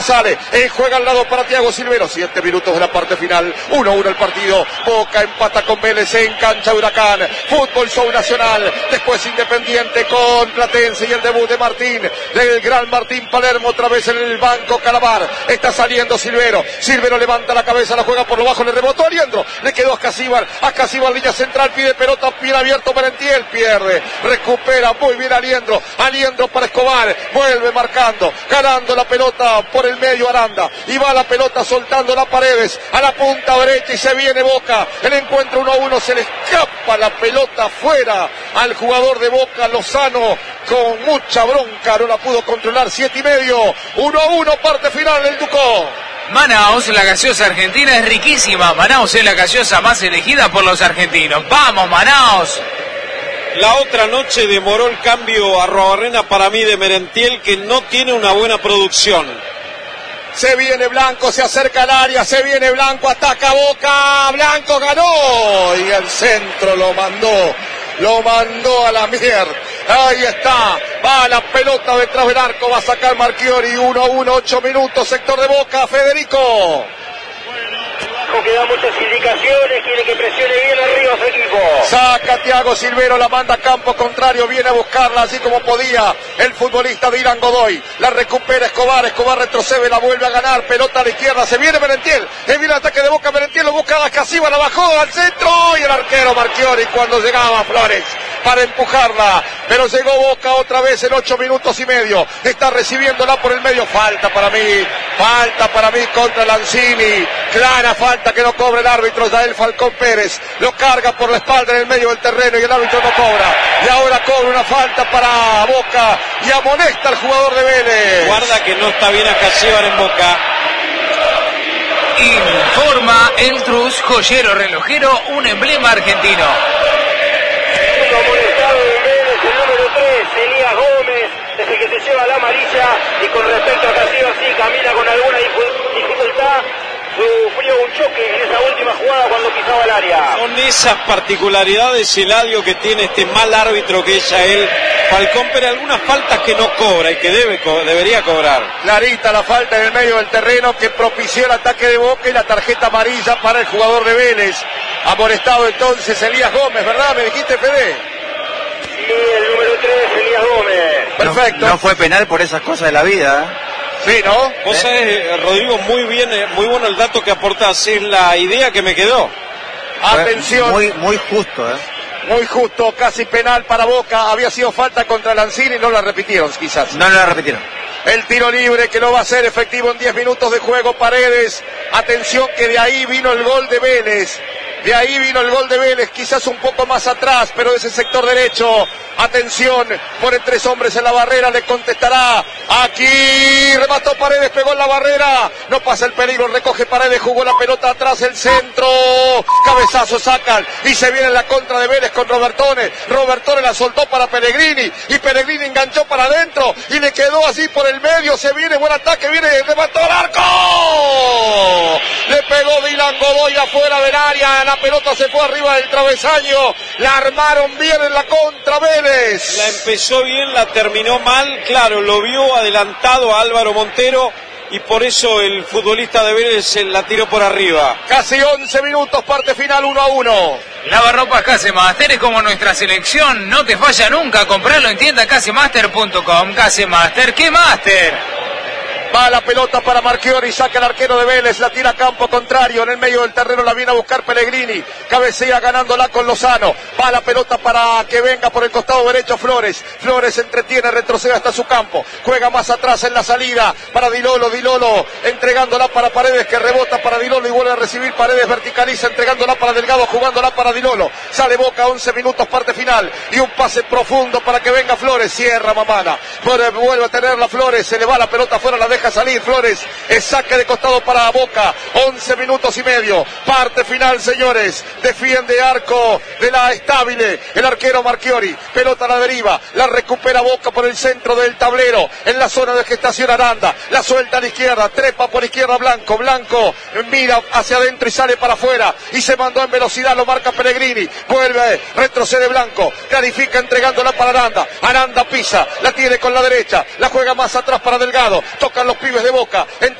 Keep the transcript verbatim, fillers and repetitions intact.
Sale, eh, juega al lado para Thiago Silvero, siete minutos de la parte final, uno a uno el partido, Boca empata con Vélez en cancha Huracán, Fútbol Show Nacional, después Independiente con Platense y el debut de Martín, del gran Martín Palermo, otra vez en el banco Calabar, está saliendo Silvero, Silvero levanta la cabeza, la juega por lo bajo, le rebotó a Aliendro, le quedó a Casíbar, a Casíbar línea central, pide pelota, pide abierto Merentiel, pierde, recupera muy bien Aliendro, Aliendro para Escobar, vuelve marcando, ganando la pelota por el medio Aranda, y va la pelota soltando las Paredes a la punta derecha y se viene Boca, el encuentro uno a uno, se le escapa la pelota fuera al jugador de Boca, Lozano, con mucha bronca, no la pudo controlar, siete y medio, uno a uno, parte final del Ducó. Manaos, la gaseosa argentina es riquísima, Manaos es la gaseosa más elegida por los argentinos, ¡vamos Manaos! La otra noche demoró el cambio a Arruabarrena para mí de Merentiel, que no tiene una buena producción. Se viene Blanco, se acerca al área, se viene Blanco, ataca Boca, Blanco ganó y el centro lo mandó, lo mandó a la mierda. Ahí está, va la pelota detrás del arco, va a sacar Marchiori, uno a uno, ocho minutos, sector de Boca, Federico. Que da muchas indicaciones, quiere que presione bien arriba su equipo. Saca Thiago Silvero, la manda a campo contrario, viene a buscarla así como podía el futbolista de Irán Godoy, la recupera Escobar, Escobar retrocede, la vuelve a ganar, pelota a la izquierda, se viene Merentiel, se viene el ataque de Boca, Merentiel lo busca a Casiva, la bajó al centro y el arquero Marchiori cuando llegaba Flores para empujarla, pero llegó Boca otra vez en ocho minutos y medio, está recibiéndola por el medio, falta para mí, falta para mí contra Lanzini, clara falta que no cobra el árbitro Yael Falcón Pérez, lo carga por la espalda en el medio del terreno y el árbitro no cobra, y ahora cobra una falta para Boca y amonesta al jugador de Vélez. Guarda que no está bien a Casíbar en Boca. Informa el Trus, joyero relojero, un emblema argentino. Un amonestado de Vélez, el número tres, Elías Gómez, desde que se lleva la amarilla, y con respecto a Casíbar sí camina con alguna dificultad. Sufrió un choque en esa última jugada cuando pisaba el área. Son esas particularidades, Eladio, que tiene este mal árbitro que es Yael Falcón, pero algunas faltas que no cobra y que debe debería cobrar. Clarita la falta en el medio del terreno que propició el ataque de Boca y la tarjeta amarilla para el jugador de Vélez. Amonestado entonces Elías Gómez, ¿verdad? ¿Me dijiste, Fede? Sí, el número tres, Elías Gómez. Perfecto. No, no fue penal por esas cosas de la vida, ¿eh? Sí, ¿no? Vos ¿Eh? sabés, Rodrigo, muy bien, muy bueno el dato que aportás, es la idea que me quedó. Atención. Muy, muy justo, ¿eh? Muy justo, casi penal para Boca, había sido falta contra Lanzini y no la repitieron quizás. No la repitieron. El tiro libre que no va a ser efectivo en diez minutos de juego, Paredes. Atención que de ahí vino el gol de Vélez. De ahí vino el gol de Vélez, quizás un poco más atrás, pero de ese sector derecho. Atención, pone tres hombres en la barrera, le contestará. Aquí remató Paredes, pegó en la barrera. No pasa el peligro, recoge Paredes, jugó la pelota atrás, el centro. Cabezazo sacan y se viene la contra de Vélez con Robertone. Robertone la soltó para Pellegrini y Pellegrini enganchó para adentro y le quedó así por el medio. Se viene, buen ataque, viene, remató al arco. Le pegó Dylan Godoy afuera del área. La pelota se fue arriba del travesaño, la armaron bien en la contra Vélez. La empezó bien, la terminó mal, claro, lo vio adelantado a Álvaro Montero y por eso el futbolista de Vélez la tiró por arriba. Casi once minutos, parte final, uno a uno. Lavarropas Casemaster es como nuestra selección, no te falla nunca, comprarlo en tienda casemaster punto com. Casemaster, ¿qué Master? Va la pelota para Marchiori, saca el arquero de Vélez, la tira a campo contrario, en el medio del terreno la viene a buscar Pellegrini, cabecea ganándola con Lozano, va la pelota para que venga por el costado derecho Flores, Flores entretiene, retrocede hasta su campo, juega más atrás en la salida para Dilolo, Dilolo entregándola para Paredes que rebota para Dilolo y vuelve a recibir Paredes, verticaliza entregándola para Delgado, jugándola para Dilolo, sale Boca, once minutos, parte final y un pase profundo para que venga Flores, cierra Mamana, vuelve a tenerla Flores, se le va la pelota afuera, la deja salir Flores, es saque de costado para Boca, once minutos y medio, parte final señores, defiende arco de la Estable, el arquero Marchiori, pelota a la deriva, la recupera Boca por el centro del tablero, en la zona de gestación Aranda, la suelta a la izquierda, trepa por izquierda Blanco, Blanco mira hacia adentro y sale para afuera, y se mandó en velocidad, lo marca Pellegrini, vuelve, retrocede Blanco, clarifica entregándola para Aranda, Aranda pisa, la tiene con la derecha, la juega más atrás para Delgado, tocan los pibes de Boca,